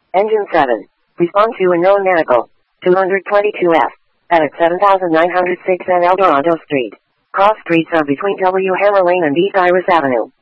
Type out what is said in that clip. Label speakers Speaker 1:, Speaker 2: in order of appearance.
Speaker 1: Engine 7. Respond to a known medical. 222F. Edit 7906 and El Dorado Street. Cross streets are between W. Hammer Lane and East Iris Avenue.